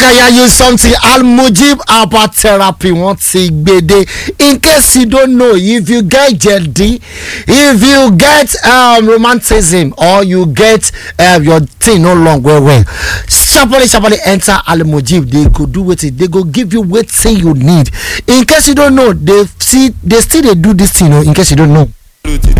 make I hear you something. Al-Mujib about therapy once gbede. In case you don't know, if you get JD, if you get romanticism, or you get your thing no long well. Sharply enter Al-Mujib. They could do with it. They go give you what thing you need. In case you don't know, they still do this thing. In case you don't know.